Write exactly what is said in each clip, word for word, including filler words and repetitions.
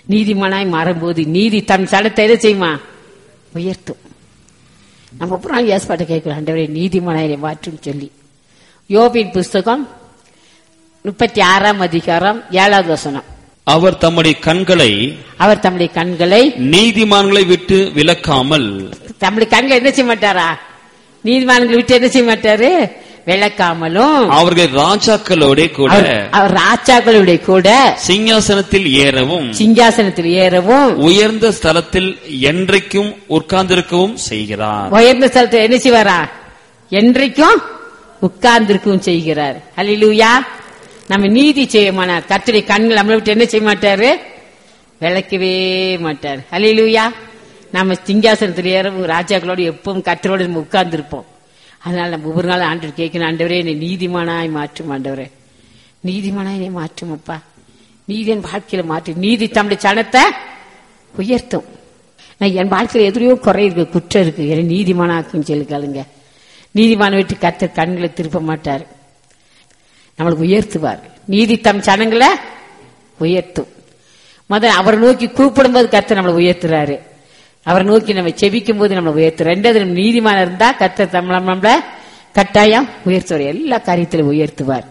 நீதிமானாய் மாறும்போது நீதி தன் சடத்தை எதை செய்யுமா? உயர்த்தும். நம்ம அப்புறம் ஏசப்பாட்ட கேட்கிறோம், ஆண்டவரே நீதிமானாய் மாற்றும் சொல்லி. யோபின் புஸ்தகம் முப்பத்தி ஆறாம் அதிகாரம் ஏழாவது வசனம். அவர் தம்முடைய கண்களை அவர் தம்முடைய கண்களை நீதிமான்களை விட்டு விலக்காமல், தம்முடைய கண்களை என்ன செய்ய மாட்டாரா? நீதிமான்களை விட்டு என்ன செய்ய மாட்டாரு? விளக்காமலும் அவர்கள் ராஜாக்களோட கூட அவர் ராஜாக்களோட கூட சிங்காசனத்தில் ஏறவும் சிங்காசனத்தில் ஏறவும் உயர்ந்த ஸ்தலத்தில் என்றைக்கும் உட்கார்ந்திருக்கவும் செய்கிறார். உயர்ந்த ஸ்தலத்தில் என்ன செய்வாரா? என்றைக்கும் உட்கார்ந்திருக்கவும் செய்கிறார். அல்லேலூயா. நம்ம நீதி செய்யமானார் கர்த்தருடைய கண்கள் நம்மளை விட்டு என்ன செய்ய மாட்டாரு? விளக்கவே மாட்டார். அல்லேலூயா. நம்ம சிங்காசனத்தில் ஏறவும் ராஜாக்களோடு எப்பவும் கர்த்தரோடு நம்ம உட்கார்ந்திருப்போம். அதனால நம்ம ஒவ்வொரு நாள் ஆண்டவர் கேட்கணும், ஆண்டவரே என்னை நீதிமானாய் மாற்றும், ஆண்டவரே நீதிமானாய் என்னை மாற்றும் அப்பா, நீதி என் வாழ்க்கையில மாற்று. நீதி தம்முடைய சனத்தை உயர்த்தும். நான் என் வாழ்க்கையில எதிரையோ குறை இருக்கு, குற்றம் இருக்கு, என்னை நீதிமானாக்கும் சொல்லிக்காளுங்க. நீதிமான விட்டு கர்த்தர் கண்களை திருப்ப மாட்டார், நம்மளுக்கு உயர்த்துவார். நீதி தம் சனங்களை உயர்த்தும். முதல்ல அவரை நோக்கி கூப்பிடும் போது கர்த்தர் நம்மளை உயர்த்துறாரு. அவரை நோக்கி நம்ம செபிக்கும் போது நம்மளை உயர்த்து. ரெண்டாவது நம்ம நீதிமான இருந்தா கர்த்தர் நம்மள நம்மள கட்டாயம் உயர்த்துவார், எல்லா காரியத்திலும் உயர்த்துவார்.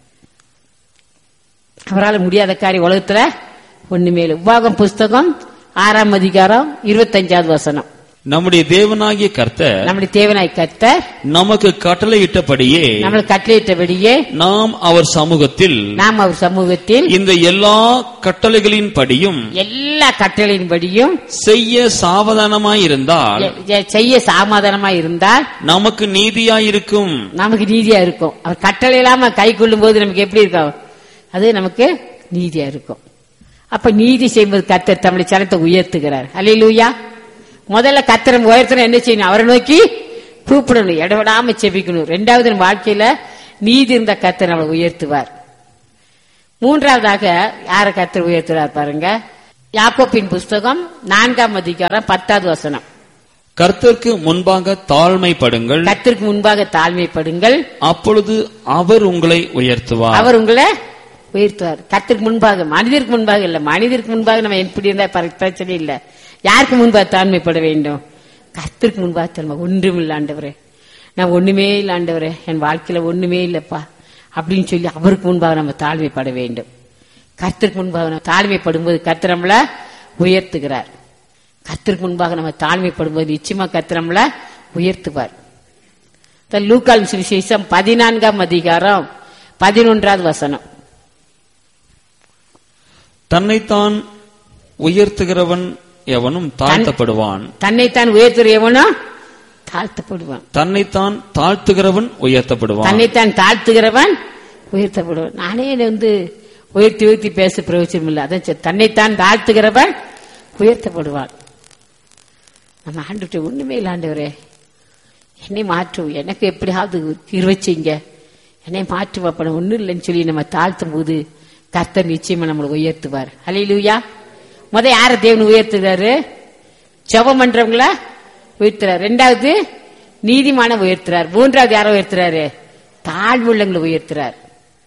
அவரால் முடியாத காரியம் உலகத்துல ஒண்ணுமே இல்லை. உபாகம் புஸ்தகம் ஆறாம் அதிகாரம் இருபத்தஞ்சாவது வசனம். நம்முடைய தேவனாகிய கர்த்தர் நம்முடைய தேவனாய் கர்த்தர் நமக்கு கட்டளையிட்டபடியே நம்மளுக்கு கட்டளையிட்டபடியே நாம் அவர் சமூகத்தில் நாம் அவர் சமூகத்தில் இந்த எல்லா கட்டளைகளின் படியும் எல்லா கட்டளையின் படியும் செய்ய சாவதானமாயிருந்தால் செய்ய சாமாதானமாய் இருந்தால் நமக்கு நீதியாயிருக்கும், நமக்கு நீதியா இருக்கும். அவர் கட்டளை இல்லாம கை கொள்ளும் போது நமக்கு எப்படி இருக்கும்? அது நமக்கு நீதியா இருக்கும். அப்ப நீதி செய்யும்போது கர்த்தர் தம்முடைய சனத்தை உயர்த்துகிறார். அல்லேலூயா. முதல்ல கர்த்தரை உயர்த்தணும், என்ன செய்யணும்? அவரை நோக்கி கூப்பிடணும், இடவிடாம செபிக்கணும். ரெண்டாவது வாழ்க்கையில நீதி இருந்த கர்த்தர் நம்மளை உயர்த்துவார். மூன்றாவதாக யார கர்த்தர் உயர்த்துறார் பாருங்க. யாக்கோபின் புஸ்தகம் நான்காம் அதிகாரம் பத்தாவது வசனம். கர்த்தருக்கு முன்பாக தாழ்மைப்படுங்கள், கர்த்தருக்கு முன்பாக தாழ்மைப்படுங்கள், அப்பொழுது அவர் உங்களை உயர்த்துவார். அவர் உங்களை உயர்த்துவார். கர்த்தருக்கு முன்பாக, மனிதருக்கு முன்பாக இல்ல. மனிதருக்கு முன்பாக நம்ம எப்படி இருந்தா பிரச்சனை இல்ல. யாருக்கு முன்பாக தாழ்மைப்பட வேண்டும்? கர்த்தருக்கு முன்பாக தாழ்மை. ஒன்றும் இல்ல ஆண்டவரே, நான் ஒண்ணுமே இல்ல ஆண்டவரே, என் வாழ்க்கையில ஒண்ணுமே இல்லப்பா அப்படின்னு சொல்லி அவருக்கு முன்பாக நம்ம தாழ்மைப்பட வேண்டும். கர்த்தருக்கு முன்பாக நம்ம தாழ்மைப்படும் போது கர்த்தர் நம்மள உயர்த்துகிறார். கர்த்தருக்கு முன்பாக நம்ம தாழ்மைப்படும் போது நிச்சயமா கர்த்தர் நம்மள உயர்த்துவார். லூக்கால் சுவிசேஷம் பதினான்காம் அதிகாரம் பதினொன்றாவது வசனம். தன்னைத்தான் உயர்த்துகிறவன் எவனும் தாழ்த்தப்படுவான், தன்னைத்தான் உயர்த்துகிற எவனும் தாழ்த்தப்படுவான். தன்னைத்தான் தாழ்த்துகிறவன் உயர்த்தப்படுவான், தன்னைத்தான் தாழ்த்துகிறவன் உயர்த்தப்படுவான். நானே வந்து உயர்த்தி உயர்த்தி பேச பிரயோஜனம் இல்லை. அதான் தன்னைத்தான் தாழ்த்துகிறவன் உயர்த்தப்படுவான். நம்ம ஆண்டுகிட்ட ஒண்ணுமே இல்லை, ஆண்டவரே என்னை மாற்றும், எனக்கு எப்படியாவது இருவச்சிங்க, என்னை மாற்றும் அப்ப ஒண்ணும் இல்லைன்னு சொல்லி நம்ம தாழ்த்தும் போது கர்த்தர் நிச்சயமா நம்மளை உயர்த்துவார். அல்லேலூயா. முத யார தேவன் உயர்த்துறாரு? ஜெபம் பண்றவங்கள உயர்த்துறாரு. ரெண்டாவது நீதிமான உயர்த்துறார். மூன்றாவது யார உயர்த்துறாரு? தாழ்வுள்ளங்களை உயர்த்துறார்.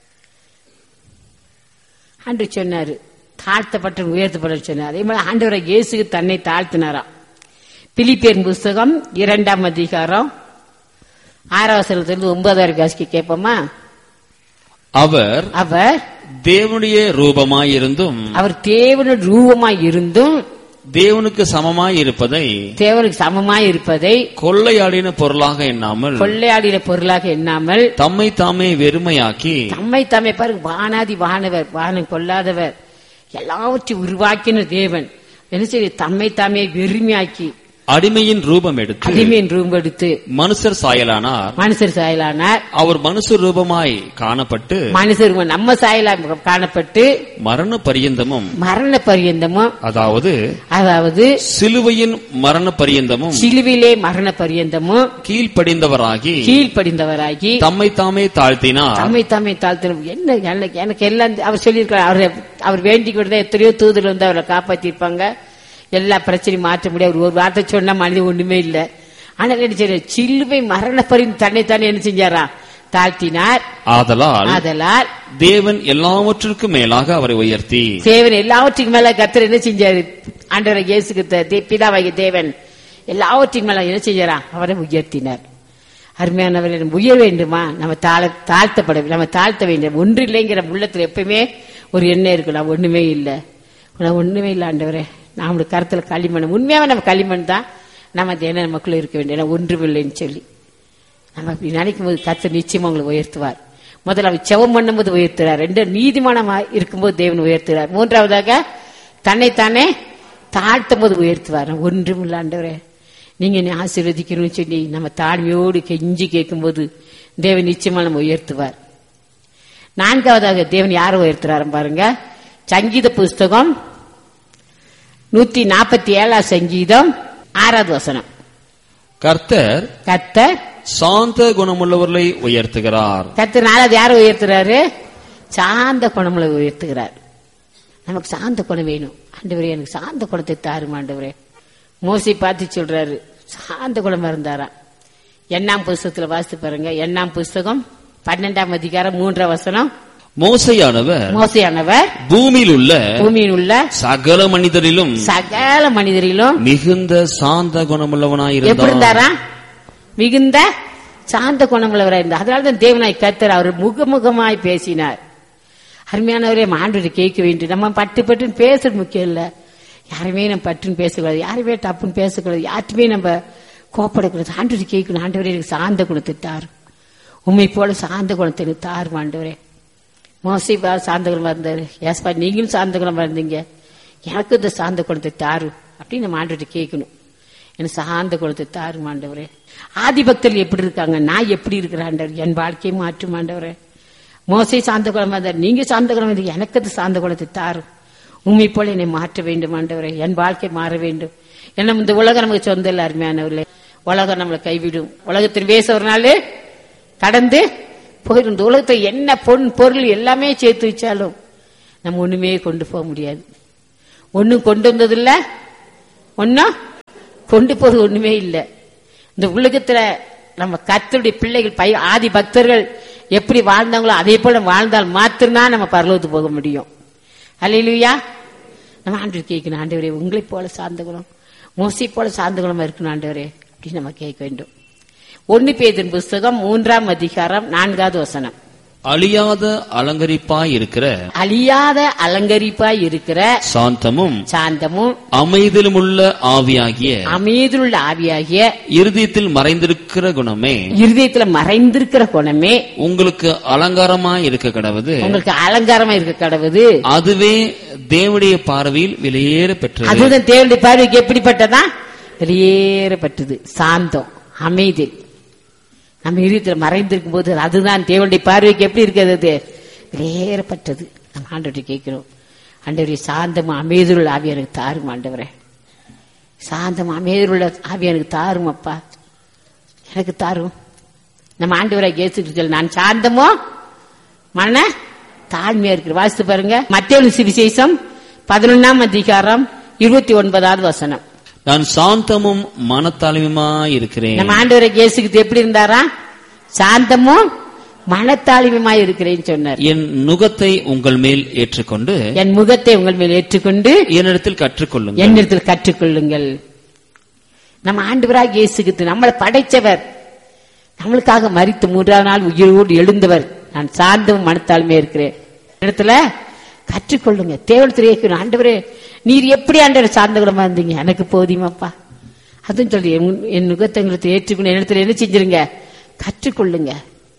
ஆண்டவர் சொன்னாரு தாழ்த்தப்பட்ட உயர்த்தப்பட சொன்னார். அதே மாதிரி ஆண்டவரை இயேசுக்கு தன்னை தாழ்த்தினாராம். பிலிப்பியர் புஸ்தகம் இரண்டாம் அதிகாரம் ஆறாம் வசனத்திலிருந்து ஒன்பதாயிரம் காசிக்கு கேட்போமா? அவர் அவர் தேவனுடைய ரூபமாயிருந்தும் அவர் தேவனுடைய ரூபமாய் இருந்தும் தேவனுக்கு சமமாய் இருப்பதை தேவனுக்கு சமமாய் இருப்பதை கொள்ளையாடின பொருளாக எண்ணாமல் கொள்ளையாடின பொருளாக எண்ணாமல் தம்மை தாமே வெறுமையாக்கி தம்மை தாமே பாருங்க, வானாதி வானவர், வானம் கொள்ளாதவர், எல்லாவற்றையும் உருவாக்கின தேவன் என்ன செய்ய தம்மை தாமே வெறுமையாக்கி அடிமையின் ரூபம் எடுத்து அடிமையின் ரூபம் எடுத்து மனுஷர் சாயலானார். மனுஷர் சாயலானார். அவர் மனுஷர் ரூபமாய் காணப்பட்டு மனுஷர் நம்ம சாயலா காணப்பட்டு மரண பரியந்தமும் மரண பரியந்தமும் அதாவது அதாவது சிலுவையின் மரண பரியந்தமும் சிலுவிலே மரண பரியந்தமும் கீழ்ப்படிந்தவராகி கீழ்ப்படிந்தவராகி தம்மை தாமே தாழ்த்தினார். தம்மை தாமே தாழ்த்தினார். என்ன எனக்கு எல்லாம் அவர் சொல்லியிருக்கிறார். அவர் அவர் வேண்டிக் கொண்டு எத்தனையோ தூதர் வந்து அவரை காப்பாற்றிருப்பாங்க. எல்லா பிரச்சனையும் மாற்ற முடியாது. ஒரு வார்த்தை சொன்னா மனிதன் ஒண்ணுமே இல்லை. ஆனா என்ன செய்ய சிலுவை மரண பரிந்து தன்னைத்தானே என்ன செஞ்சாரா தாழ்த்தினார். ஆதலால் ஆதலால் தேவன் எல்லாவற்றிற்கும் மேலாக அவரை உயர்த்தி. தேவன் எல்லாவற்றுக்கும் மேல கர்த்தர் என்ன செஞ்சாரு? ஆண்டவரை இயேசு கிறிஸ்து பிதாவாகிய தேவன் எல்லாவற்றின் மேல என்ன செஞ்சாரா? அவரை உயர்த்தினார். அருமையானவரை உயர வேண்டுமா? நம்ம தாழ தாழ்த்தப்பட நம்ம தாழ்த்த வேண்டும். ஒன்று இல்லைங்கிற உள்ளத்துல எப்பவுமே ஒரு எண்ணம் இருக்கு. நான் ஒண்ணுமே இல்லை, நான் ஒண்ணுமே இல்லை ஆண்டவரே, நம்மளுக்கு கருத்துல களிமண். உண்மையாவே நம்ம களிமண் தான். நம்ம அந்த எண்ணம் நமக்குள்ள இருக்க வேண்டிய ஒன்றுமில்லைன்னு சொல்லி நம்ம அப்படி நினைக்கும் போது கர்த்தர் நிச்சயமா உங்களை உயர்த்துவார். முதல்ல அவர் செவம் பண்ணும் போது உயர்த்துறார். ரெண்டு நீதிமானமா இருக்கும்போது தேவன் உயர்த்துறார். மூன்றாவதாக தன்னைத்தானே தாழ்த்தும் போது உயர்த்துவார். ஒன்றும் இல்லை ஆண்டவரே, நீங்க என்னை ஆசீர்வதிக்கணும்னு சொல்லி நம்ம தாழ்மையோடு கெஞ்சி கேட்கும் போது தேவன் நிச்சயமா நம்ம உயர்த்துவார். நான்காவதாக தேவன் யாரை உயர்த்துறாரு பாருங்க. சங்கீத புஸ்தகம் நூத்தி நாற்பத்தி ஏழாம் சங்கீதம் ஆறாவது வசனம். கர்த்தர் கர்த்தர் சாந்த குணமுள்ளவர்களை உயர்த்துகிறார். கர்த்தர் நாலாவது யாரை உயர்த்துறாரு? சாந்த குணமுள்ள உயர்த்துகிறார். நமக்கு சாந்த குணம் வேணும். ஆண்டவரே எனக்கு சாந்த குணத்தை தாரும் ஆண்டவரே. மோசே பார்த்து சொல்றாரு, சாந்த குணமா இருந்தாரா. எண்ணாம் புஸ்தகத்துல வாசித்து பாருங்க. எண்ணாம் புஸ்தகம் பன்னெண்டாம் அதிகாரம் மூன்றாம் வசனம். மோசையானவர் மோசையானவர் பூமியில் உள்ள பூமியில் உள்ள சகல மனிதரிலும் சகல மனிதரிலும் மிகுந்த சாந்த குணமுள்ளவனாய் எப்படி இருந்தாரா? மிகுந்த சாந்த குணமுள்ளவராய் இருந்தார். அதனால்தான் தேவனாய் கர்த்தர் அவர் முகமுகமாய் பேசினார். அருமையானவரே, ஆண்டவரை கேட்க வேண்டும். நம்ம பட்டு பட்டுன்னு பேசுறது முக்கியம் இல்ல. யாருமே நம்ம பட்டுன்னு பேசக்கூடாது, யாருமே டப்புன்னு பேசக்கூடாது, யாருமே நம்ம கோப்படக்கூடாது. ஆண்டவரை கேட்கணும். ஆண்டவரே எனக்கு சாந்த குணத்தை தாரும், உண்மை போல சாந்த குணத்தை தாரும் ஆண்டவரே. மோசை சாந்த குணமா இருந்தாரு. ஏசப்பா நீங்களும் சாந்த குணமா இருந்தீங்க, எனக்கு இந்த சாந்த குணத்தை தாரும் அப்படின்னு நம்ம ஆண்டவரை கேட்கணும். எனக்கு சாந்த குணத்தை தாரும் ஆண்டவரே. ஆதி பக்தர்கள் எப்படி இருக்காங்க, நான் எப்படி இருக்கிறேன் ஆண்டவர், என் வாழ்க்கையை மாற்றும் ஆண்டவரே. மோசை சாந்த குணமா இருந்தார், நீங்க சாந்த குணமா இருந்தீங்க, எனக்கு அது சாந்த குணத்தை தாரும், உண்மை போல என்னை மாற்ற வேண்டும் ஆண்டவரே. என் வாழ்க்கை மாற வேண்டும். ஏன்னா இந்த உலகம் நமக்கு சொந்த இல்லை அருமையானவர்களே. உலகம் நம்மளை கைவிடும். உலகத்தில் பேச ஒரு நாள் கடந்து போயிடும். இந்த உலகத்தை என்ன பொன் பொருள் எல்லாமே சேர்த்து வச்சாலும் நம்ம ஒண்ணுமே கொண்டு போக முடியாது. ஒன்னும் கொண்டு வந்ததில்ல, ஒன்னும் கொண்டு போறது ஒண்ணுமே இல்லை. இந்த உலகத்துல நம்ம கர்த்தருடைய பிள்ளைகள் பய ஆதி பக்தர்கள் எப்படி வாழ்ந்தாங்களோ அதே போல வாழ்ந்தால் மாத்திரம்தான் நம்ம பரலோகத்துக்கு போக முடியும். அல்லேலூயா. நம்ம ஆண்டவர் கேட்கணும், ஆண்டவரே உங்களை போல சார்ந்த குணம், மோசை போல சார்ந்த குணமா இருக்கணும் ஆண்டவரே அப்படின்னு நம்ம கேட்க வேண்டும். ஒன்னு பேதுரு புஸ்தகம் மூன்றாம் அதிகாரம் நான்காவது வசனம். அழியாத அலங்கரிப்பாய் இருக்கிற அழியாத அலங்கரிப்பாய் இருக்கிற சாந்தமும் சாந்தமும் அமைதியிலும் உள்ள ஆவியாகிய அமைதியுள்ள ஆவியாகிய இருதயத்தில் மறைந்திருக்கிற குணமே இருதயத்துல மறைந்திருக்கிற குணமே உங்களுக்கு அலங்காரமாய் இருக்க கடவுது உங்களுக்கு அலங்காரமா இருக்க கடவுது. அதுவே தேவனுடைய பார்வையில் வெளியேற பெற்றது. அதுதான் தேவனுடைய பார்வைக்கு எப்படிப்பட்டதா? வெளியேறப்பட்டது. சாந்தம், அமைதி நம்ம இருதயத்தில் மறைந்திருக்கும் போது அதுதான் தேவனுடைய பார்வைக்கு எப்படி இருக்கிறது? வெளியேறப்பட்டது. நம்ம ஆண்டவரை கேட்கிறோம், ஆண்டவரே சாந்தம் அமைதியுள்ள ஆவி எனக்கு தாரும் ஆண்டவரே, சாந்தம் அமைதியுள்ள ஆவி எனக்கு தாரும் அப்பா, எனக்கு தாரும். நம்ம ஆண்டவரை கேட்டு நான் சாந்தமோ மன தாழ்மையா இருக்கிற. வாசித்து பாருங்க மத்தேயு சுவிசேஷம் பதினொன்னாம் அதிகாரம் இருபத்தி ஒன்பதாவது வசனம். நான் சாந்தமும் மனத்தாழ்மையுமாய் இருக்கிறேன். நம்ம ஆண்டவரை இயேசுக்கு எப்படி இருந்தாரா? சாந்தமும் மனத்தாழ்மையுமாய் இருக்கிறேன்னு சொன்னார். என் நுகத்தை உங்கள் மேல் ஏற்றுக்கொண்டு என் முகத்தை உங்கள் மேல் ஏற்றுக்கொண்டு என்னிடத்தில் கற்றுக்கொள்ளுங்கள் என்னிடத்தில் கற்றுக்கொள்ளுங்கள். நம்ம ஆண்டவராக இயேசுக்கு நம்மளை படைச்சவர், நம்மளுக்காக மரித்து மூன்றாவது நாள் உயிரோடு எழுந்தவர். நான் சாந்தமும் மனத்தாழ்மையா இருக்கிறேன் இடத்துல கற்றுக்கொள்ளுங்க. தேவனத்தில் கேட்கணும், ஆண்டவரே நீர் எப்படி ஆண்டவர் சார்ந்த குணமா இருந்தீங்க, எனக்கு போதியமாப்பா அதுன்னு சொல்லி என் நுகத்தங்களை ஏற்றுக்கணும். என்னிடத்துல என்ன செஞ்சிருங்க? கற்றுக்கொள்ளுங்க.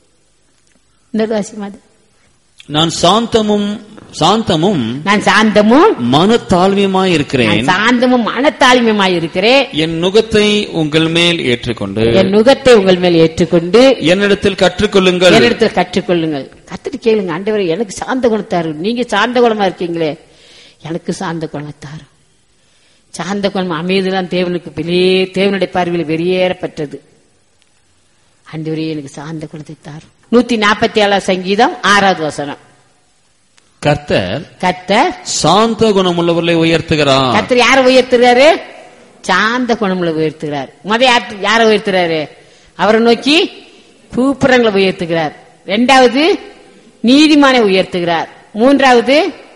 நான் சாந்தமும் சாந்தமும் நான் சாந்தமும் மனத்தாழ்மையுமாய் இருக்கிறேன். சாந்தமும் மனத்தாழ்மையுமாய் இருக்கிறேன். என் நுகத்தை உங்கள் மேல் ஏற்றுக்கொண்டு என் நுகத்தை உங்கள் மேல் ஏற்றுக்கொண்டு என்னிடத்தில் கற்றுக்கொள்ளுங்கள் என்னிடத்தில் கற்றுக்கொள்ளுங்கள். கத்துட்டு கேளுங்க, ஆண்டவரே எனக்கு சாந்த குணத்தாரு, நீங்க சாந்த குணமா இருக்கீங்களே எனக்கு சாந்த குணத்தாரு. சாந்த குணம் அமைதிதான் தேவனுக்கு வெளியே தேவனுடைய பார்வையில் வெளியேறப்பட்டது. ஆண்டவரே எனக்கு சாந்த குணத்தை தாரும். நூத்தி நாற்பத்தி ஏழாம் சங்கீதம் ஆறாவது வசனம். கர்த்தர் கர்த்தர் சாந்த குணமுள்ளவர்களை உயர்த்துகிறார். கர்த்தர் யாரை உயர்த்துறாரு? சாந்த குணமுள்ள உயர்த்துகிறார். முத யாரை உயர்த்துறாரு? அவரை நோக்கி கூப்புறங்களை உயர்த்துகிறார். இரண்டாவது நீதிமானை உயர்த்துகிறார். மூன்றாவது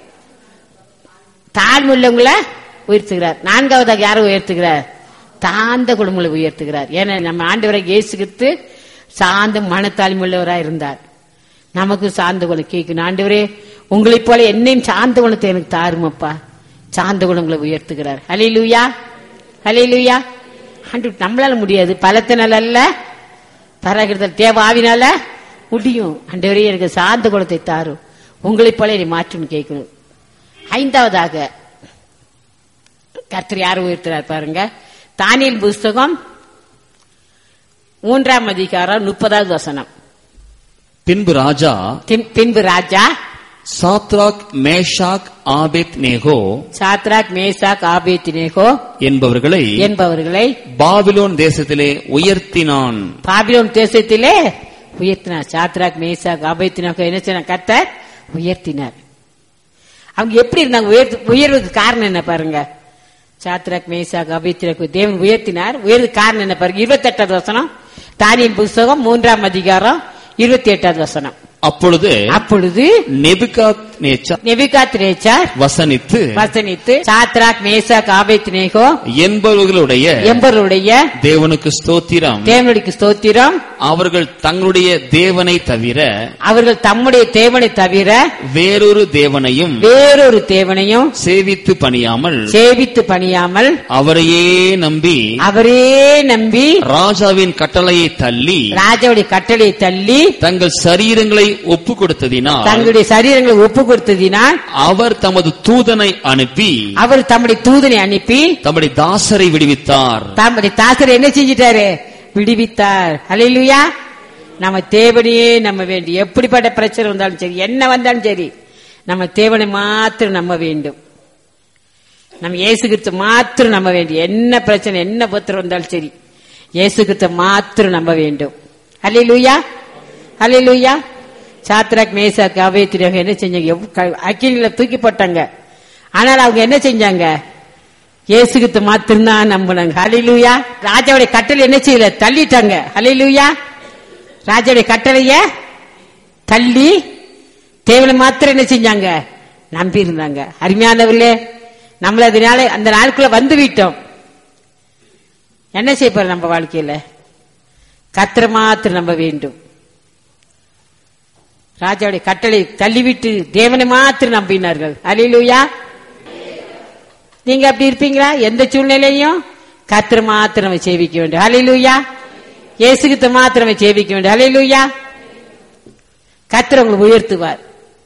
தாழ்வுள்ளவங்களை உயர்த்துகிறார். நான்காவதாக யாரை உயர்த்துகிறார்? தாழ்ந்த குடும்பங்களை உயர்த்துகிறார். ஏன்னா நம்ம ஆண்டவரை இயேசு கிறிஸ்து சாந்த மனத்தாழ்மை உள்ளவராக இருந்தார். நமக்கு சார்ந்த குணம் கேட்கணும். ஆண்டவரே உங்களைப் போல என்னையும் சார்ந்த குணத்தை எனக்கு தாருமப்பா. சார்ந்த குணங்களை உயர்த்துகிறார். ஹல்லேலூயா, ஹல்லேலூயா. ஆண்டவர் நம்மளால முடியாது, பலத்தினால அல்ல, பராகிருதல் தேவ ஆவினால முடியும். ஆண்டவரே எனக்கு சார்ந்த குணத்தை தாரும், உங்களைப் போல என்னை மாற்றும் கேட்கணும். ஐந்தாவதாக கர்த்தர் யார் உயர்த்துறார் பாருங்க. தானியேல் புஸ்தகம் மூன்றாம் அதிகாரம் முப்பதாவது வசனம். பின்பு ராஜா பின்பு ராஜா Shadrach Meshach Abednego Shadrach Meshach Abednego என்பவர்களை என்பவர்களை Babylon தேசத்திலே உயர்த்தினான். பாபிலோன் தேசத்திலே உயர்த்தினார். சாத்ராக் மேஷாக் ஆபேத்நேகோ என்ன சொன்ன? கர்த்தர் உயர்த்தினார். அவங்க எப்படி இருந்தாங்க? உயர்வதற்கு காரணம் என்ன பாருங்க. சாத்ராக் மேஷாக் ஆபேத்நேகோ தேவன் உயர்த்தினார். உயர்வதற்கு காரணம் என்ன பாருங்க. இருபத்தி எட்டாவது வசனம், தானியேல் புஸ்தகம் மூன்றாம் அதிகாரம் இருபத்தி எட்டாவது வசனம். அப்பொழுது அப்பொழுது நெபுகாத்நேச்சார் நெபுகாத்நேச்சார் வசனித்து வசனித்து சாத்ராக் மேஷாக் ஆபேத்நேகோ என்பவர்களுடைய என்பவருடைய தேவனுக்கு ஸ்தோத்திரம் தேவனுக்கு ஸ்தோத்திரம் அவர்கள் தங்களுடைய தேவனை தவிர அவர்கள் தம்முடைய தேவனை தவிர வேறொரு தேவனையும் வேறொரு தேவனையும் சேவித்து பணியாமல் சேவித்து பணியாமல் அவரையே நம்பி அவரே நம்பி ராஜாவின் கட்டளையை தள்ளி ராஜாவுடைய கட்டளையை தள்ளி தங்கள் சரீரங்களை ஒப்பு கொடுத்ததினால் தங்களுடைய சரீரங்களை ஒப்பு கொடுத்ததினால் அவர் தமது தூதனை அனுப்பி அவர் தம்முடைய தூதனை அனுப்பி தம்முடைய தாசரை விடுவித்தார். தம்முடைய தாசரை என்ன செஞ்சிட்டாரு? விடுவித்தார். ஹல்லேலூயா. நம்ம தேவனையே நம்ம வேண்டி, எப்படிப்பட்ட பிரச்சனை வந்தாலும் சரி, என்ன வந்தாலும் சரி, நம்ம தேவனை மாத்திரம் நம்ப வேண்டும். நம்ம இயேசு கிறிஸ்து மாத்திரம் நம்ப வேண்டும். என்ன பிரச்சனை, என்ன பத்திரம் வந்தாலும் சரி, இயேசு கிறிஸ்து மாத்திரம் நம்ப வேண்டும். ஹல்லேலூயா, ஹல்லேலூயா. சாத்ராக் மேஷாக் ஆபேத்நேகோ என்ன செஞ்சாங்க? அக்கினியில தூக்கி போட்டாங்க. ஆனால் அவங்க என்ன செஞ்சாங்க? இயேசு கிறிஸ்து மாத்திரம்தான் நம்பினாங்க. ஹல்லேலூயா. ராஜாவுடைய கட்டளை என்ன செய்யல? தள்ளிட்டாங்க. ஹல்லேலூயா. ராஜாவுடைய கட்டளைய தள்ளி தேவனை மாத்திரம் என்ன செஞ்சாங்க? நம்பி இருந்தாங்க. அருமையானவர்களே, நம்மள அதனால அந்த நாளுக்குள்ள வந்து விட்டோம். என்ன செய்ய நம்ம வாழ்க்கையில? கர்த்தரை மாத்திரம் நம்ப வேண்டும். ராஜாவுடைய கட்டளை தள்ளிவிட்டு தேவனை மாத்திரம் நம்பினார்கள். ஹல்லேலூயா. நீங்க அப்படி இருப்பீங்களா? எந்த சூழ்நிலையும் கர்த்தரை மாத்திரம் சேவிக்க வேண்டும். ஹல்லேலூயா. இயேசு கிறிஸ்து மாத்திரம் சேவிக்க வேண்டும். ஹல்லேலூயா. கர்த்தர் உங்களை உயர்த்துவார்.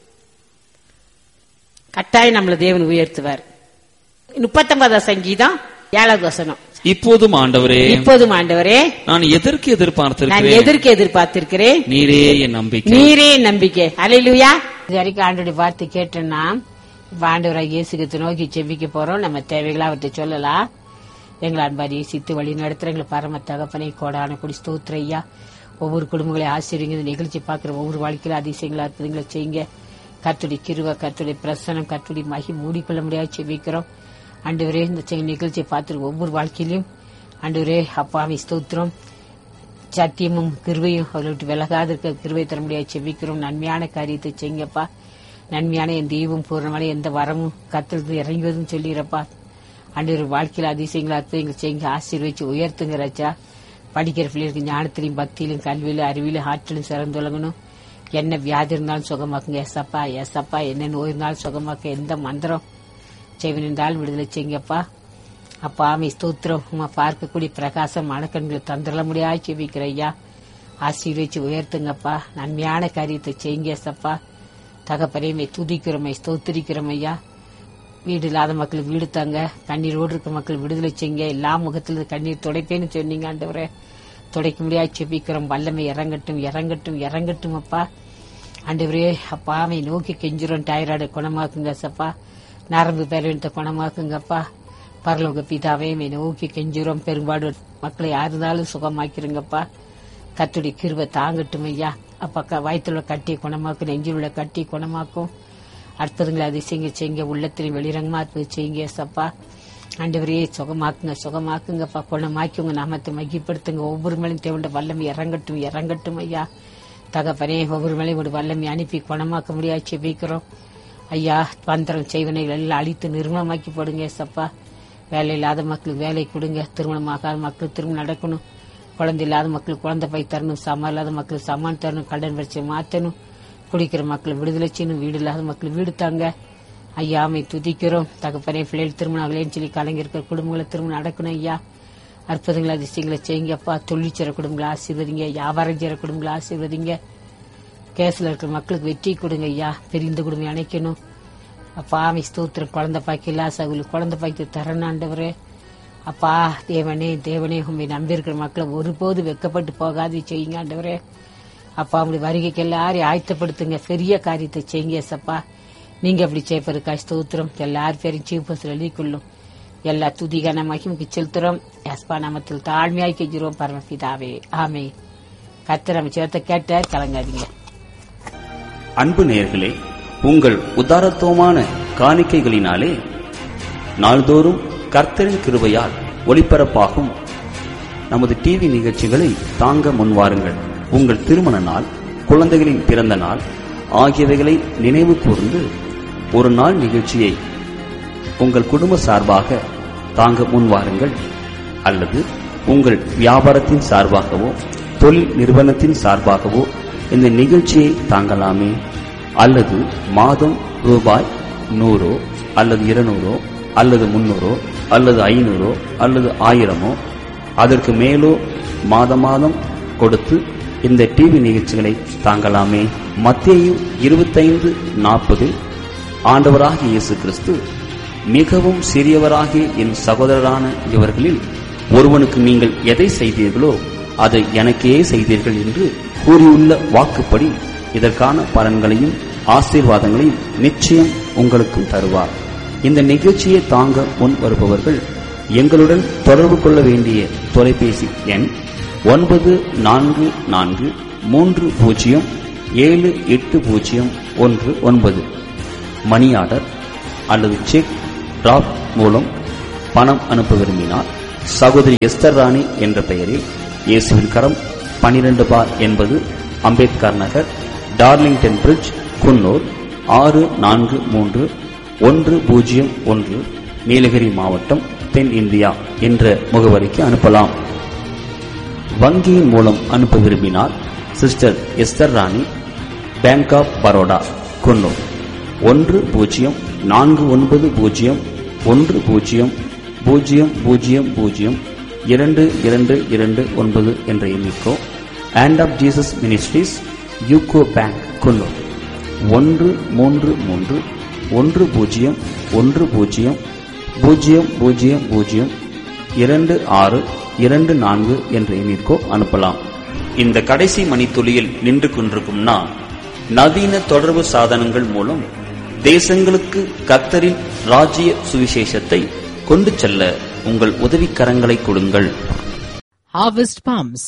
கட்டாயம் நம்மள தேவன் உயர்த்துவார். முப்பத்தி ஒன்பதாம் சங்கீதம் ஏழாவது வசனம். இப்போதும் ஆண்டவரே இப்போதும் ஆண்டவரே நான் எதற்கு எதிர்பார்த்திருக்கிறேன் நான் எதற்கு எதிர்பார்த்திருக்கிறேன் நீரே என் நம்பிக்கை நீரே நம்பிக்கை. ஹல்லேலூயா. இது வரைக்கும் ஆண்டவருடைய வார்த்தை கேட்டோம்னா, இப்ப ஆண்டவராக இயேசு கிறிஸ்துவை நோக்கி ஜெபிக்க போறோம். நம்ம தேவைகளை அவர்கிட்ட சொல்லலாம். எங்களை அன்பாரி சித்து வழி நடத்துற எங்களை பரம தகப்பனை கோடான கொடி ஸ்தோத்திர ஐயா. ஒவ்வொரு குடும்பங்களையும் ஆசிரியங்க இந்த நிகழ்ச்சி பார்க்கிற ஒவ்வொரு வாழ்க்கையில அதிசயங்களா இருக்குதுங்களை செய்யுங்க. கர்த்தருடைய கிருபை, கர்த்தருடைய பிரசனம், கர்த்தருடைய மகி மூடிக்கொள்ள முடியாது செபிக்கிறோம். ஆண்டவரே, இந்த நிகழ்ச்சியை பார்த்துட்டு ஒவ்வொரு வாழ்க்கையிலும் ஆண்டவரே அப்பாவை ஸ்தோத்திரம், சத்தியமும் கிருபையும் அவர்களை விட்டு விலகாத இருக்க கிருபை தர முடியாது செபிக்கிறோம். நன்மையான காரியத்தை செய்யுங்கப்பா. நன்மையான எந்த ஈவும் பூர்ணமான எந்த வரமும் கர்த்தருக்கு இறங்குவதும் சொல்லிடுறப்பா. ஆண்டவர் வாழ்க்கையில் அதிசயங்களா அற்புதங்கள் செய்யுங்க. ஆசீர்வதிச்சு உயர்த்துங்க ராஜா. படிக்கிற பிள்ளைகளுக்கு ஞானத்திலையும் பக்தியிலும் கல்வியிலும் அறிவிலும் ஆற்றிலும் சிறந்துள்ளங்கணும். என்ன வியாதி இருந்தாலும் சுகமாக்குங்க எஸ்அப்பா. எஸ்அப்பா என்ன நோய் இருந்தாலும் சுகமாக்க எந்த மந்திரம் செய்வனிருந்தாலும் விடுதலை செய்யுங்கப்பா. அப்பா ஆமை ஸ்தோத்திரம். உமா பார்க்கக்கூடிய பிரகாசம் மனக்கண்களை தந்துட முடியாது செவிக்கிற ஐயா. ஆசீர்வதிச்சு உயர்த்துங்கப்பா. நன்மையான காரியத்தை செய்யுங்க எஸ்அப்பா. தகப்பனையுமே துதிக்கிறோமை ஸ்தோத்திரிக்கிறோம் ஐயா. வீடு இல்லாத மக்களுக்கு வீடு தாங்க. கண்ணீரோடு இருக்க மக்கள் விடுதலை செய்யுங்க. எல்லா முகத்திலிருந்து கண்ணீர் துடைப்பேன்னு சொன்னீங்க ஆண்டவரே. துடைக்க முடியாது செபிக்கிறோம். வல்லமை இறங்கட்டும் இறங்கட்டும் இறங்கட்டும் அப்பா. ஆண்டவரே அப்பா அவை நோக்கி கெஞ்சுறோம். டைராய்டு குணமாக்குங்க சப்பா. நரம்பு பேரத்தை குணமாக்குங்கப்பா. பரலோக பிதாவே நோக்கி கெஞ்சுறோம். பெரும்பாடு மக்களை யாருந்தாலும் சுகமாக்கிருங்கப்பா. கர்த்தருடைய கிருபை தாங்கட்டும் ஐயா. அப்பா வயிற்றுல கட்டி குணமாக்கும், நெஞ்சில் உள்ள கட்டி குணமாக்கும். அற்புதங்களை அதிசயங்க செய்யுங்க. உள்ளத்திலையும் வெளிரங்கமா செய்யுங்க சப்பா. ஆண்டவரையே சுகமாக்குங்க சுகமாக்குங்கப்பா. குணமாக்கி உங்க நாமத்தை மகிப்படுத்துங்க. ஒவ்வொரு மேலும் தேவண்ட வல்லமை இறங்கட்டும் இறங்கட்டும் ஐயா. தகப்பனே ஒவ்வொரு வேளையும் ஒரு வல்லமை அனுப்பி குணமாக்க முடியாது செபிக்கிறோம். ஐயா, பந்திரம் செய்வனைகள் எல்லாம் அழித்து நிர்மலமாக்கி போடுங்க ஏசப்பா. வேலை இல்லாத மக்களுக்கு வேலை கொடுங்க, திருமணமாகாத மக்களுக்கு திருமணம் நடக்கணும், குழந்தை இல்லாத மக்களுக்கு குழந்தை பை தரணும், சமம் இல்லாத மக்களுக்கு சமான் தரணும், கடன் வரிசை மாற்றணும், குடிக்கிற மக்களை விடுதலை செய்யணும், வீடு இல்லாத மக்களுக்கு வீடு தாங்க. ஐயாமை துதிக்கிறோம். தகப்பனே பிள்ளைகள் திருமணம் ஆகலேன்னு சொல்லி கலைஞர்கள் குடும்பங்களை திருமணம் நடக்கணும். ஐயா, அற்புதங்களை அதிசயங்களை செய்யுங்கப்பா. தொழில் செய்கிற குடும்பங்களை ஆசீர்வதிங்க, வியாபாரம் செய்கிற குடும்பங்களை ஆசீர்வதிங்க. கேஸ்ல இருக்கிற மக்களுக்கு வெற்றி கொடுங்க ஐயா. பெரிய குடும்பம் அணைக்கணும் அப்பா. ஆமை ஸ்தோத்திரம். குழந்தை பாக்கி இல்லா சகுலு குழந்தை பாக்கி தரணாண்டவரே அப்பா. தேவனே தேவனே உண்மை நம்பியிருக்கிற மக்களை ஒருபோது வெக்கப்பட்டு போகாது செய்யுங்க ஆண்டவரே அப்பா. அப்படி வருகைக்கு எல்லாரையும் ஆயத்தப்படுத்துங்க, பெரிய காரியத்தை செய்யுங்க சப்பா. நீங்க அப்படி செய்ப்பருக்கா ஸ்தோத்திரம். எல்லாரும் பேரும் சீப்பத்தில் எழுதிக்கொள்ளும். எல்லா துதிகான மகிமுக்கு செலுத்துறோம். எஸ்பா நாமத்தில் தாழ்மையாய் கெஞ்சுறோம் பரமபிதாவே, ஆமே. கர்த்தர் அமைச்சரத்தை கேட்ட கலங்காதீங்க. அன்பு நேயர்களே, உங்கள் உதாரத்துவமான காணிக்கைகளினாலே நாள்தோறும் கர்த்தரின் கிருபையால் ஒளிபரப்பாகும் நமது டிவி நிகழ்ச்சிகளை தாங்க முன்வாருங்கள். உங்கள் திருமண நாள், குழந்தைகளின் பிறந்த நாள் ஆகியவைகளை நினைவு கூர்ந்து ஒரு நாள் நிகழ்ச்சியை உங்கள் குடும்ப சார்பாக தாங்க முன்வாருங்கள். அல்லது உங்கள் வியாபாரத்தின் சார்பாகவோ தொழில் நிறுவனத்தின் சார்பாகவோ இந்த நிகழ்ச்சியை தாங்கலாமே. அல்லது மாதம் ரூபாய் நூறோ அல்லது இருநூறோ அல்லது முன்னூறோ அல்லது ஐநூறோ அல்லது ஆயிரமோ அதற்கு மேலோ மாத மாதம் கொடுத்து இந்த டிவி நிகழ்ச்சிகளை தாங்கலாமே. மத்தேயு இருபத்தைந்து நாற்பது, ஆண்டவராகிய இயேசு கிறிஸ்து, மிகவும் சிறியவராகிய என் சகோதரரான இவர்களில் ஒருவனுக்கு நீங்கள் எதை செய்தீர்களோ அதை எனக்கே செய்தீர்கள் என்று கூறியுள்ள வாக்குப்படி இதற்கான பலன்களையும் ஆசீர்வாதங்களையும் நிச்சயம் உங்களுக்கும் தருவார். இந்த நிகழ்ச்சியை தாங்க முன் வருபவர்கள் எங்களுடன் தொடர்பு கொள்ள வேண்டிய தொலைபேசி எண் ஒன்பது நான்கு நான்கு மூன்று பூஜ்ஜியம் ஏழு எட்டு பூஜ்ஜியம் ஒன்று ஒன்பது. மணி ஆர்டர் அல்லது செக் டிராப் மூலம் பணம் அனுப்ப விரும்பினால் சகோதரி எஸ்தர் ராணி என்ற பெயரில் இயேசுவின் கரம் பனிரெண்டு பார் என்பது அம்பேத்கர் நகர், டார்லிங்டன் பிரிட்ஜ், குன்னூர் ஆறு நான்கு மூன்று ஒன்று பூஜ்ஜியம் ஒன்று, நீலகிரி மாவட்டம், தென் இந்தியா என்ற முகவரிக்கு அனுப்பலாம். வங்கியின் மூலம் அனுப்ப விரும்பினால் சிஸ்டர் எஸ்தர் ராணி, பேங்க் ஆப் பரோடா, குன்னூர் ஒன்று பூஜ்ஜியம் நான்கு ஒன்பது பூஜ்ஜியம் ஒன்று பூஜ்ஜியம் பூஜ்ஜியம் பூஜ்ஜியம் பூஜ்ஜியம் இரண்டு இரண்டு இரண்டு ஒன்பது என்ற எண்ணிக்கோ. Hand of Jesus ministries, UCO bank, Coonoor ஒன்று மூன்று மூன்று ஒன்று பூஜ்ஜியம் ஒன்று பூஜ்ஜியம் பூஜ்ஜியம் பூஜ்ஜியம் பூஜ்ஜியம் இரண்டு ஆறு இரண்டு நான்கு என்ற எண்ணிற்கோ அனுப்பலாம். இந்த கடைசி மணித்துளியில் நின்று கொண்டிருக்கும் நான், நவீன தொடர்பு சாதனங்கள் மூலம் தேசங்களுக்கு கர்த்தரின் ராஜ்ய சுவிசேஷத்தை கொண்டு செல்ல உங்கள் உதவிக்கரங்களை கொடுங்கள். Harvest Palms.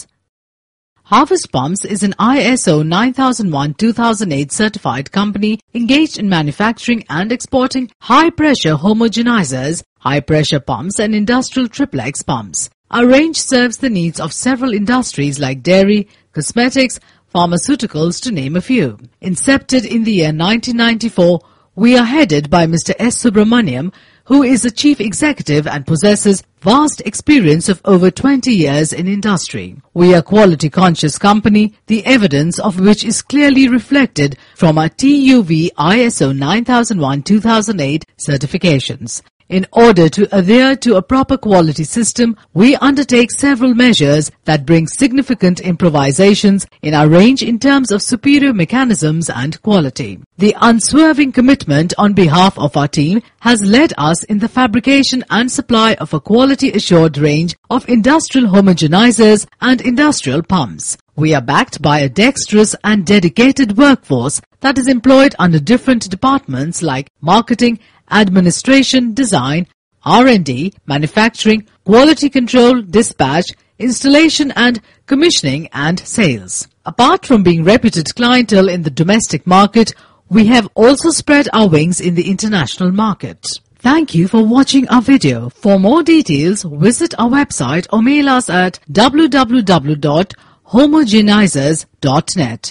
Harvest Palms is an I S O nine thousand one two thousand eight certified company engaged in manufacturing and exporting high-pressure homogenizers, high-pressure pumps and industrial triplex pumps. Our range serves the needs of several industries like dairy, cosmetics, pharmaceuticals to name a few. Incepted in the year nineteen ninety-four, we are headed by Mister S. Subramaniam, who is the chief executive and possesses vast experience of over twenty years in industry. We are a quality-conscious company, the evidence of which is clearly reflected from our T U V I S O nine thousand one two thousand eight certifications. In order to adhere to a proper quality system, we undertake several measures that bring significant improvisations in our range in terms of superior mechanisms and quality. The unswerving commitment on behalf of our team has led us in the fabrication and supply of a quality-assured range of industrial homogenizers and industrial pumps. We are backed by a dexterous and dedicated workforce that is employed under different departments like marketing, administration, design, R and D, manufacturing, quality control, dispatch, installation and commissioning and sales. Apart from being reputed clientele in the domestic market, we have also spread our wings in the international market. Thank you for watching our video. For more details, visit our website or mail us at w w w dot homogenizers dot net.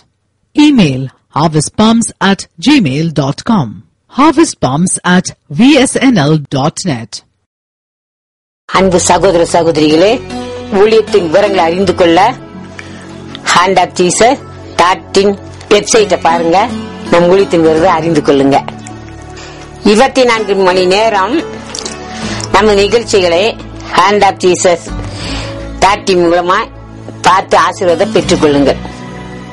Email harvest palms at gmail dot com. harvest palms at v s n l dot net. அன்பு சகோதர சகோதரிகளே, ஊழியத்தின் விவரங்களை அறிந்து கொள்ள hand of Jesus dot in வெப்சைட்டை பாருங்க. நம் ஊழியத்தின் விவரத்தை அறிந்து கொள்ளுங்க. இருபத்தி நான்கு மணி நேரம் நம்ம நிகழ்ச்சிகளை hand of Jesus dot in மூலமா பார்த்து ஆசீர்வாதம் பெற்றுக் கொள்ளுங்கள்.